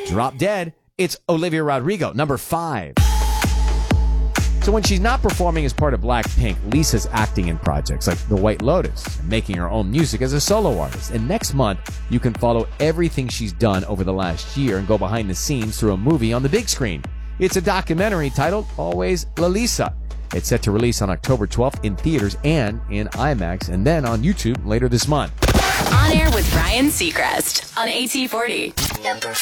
Drop Dead, it's Olivia Rodrigo. Number 5. So when she's not performing as part of Blackpink, Lisa's acting in projects like The White Lotus and making her own music as a solo artist. And next month, you can follow everything she's done over the last year and go behind the scenes through a movie on the big screen. It's a documentary titled Always La Lisa. It's set to release on October 12th in theaters and in IMAX, and then on YouTube later this month. On Air with Ryan Seacrest on AT40. Number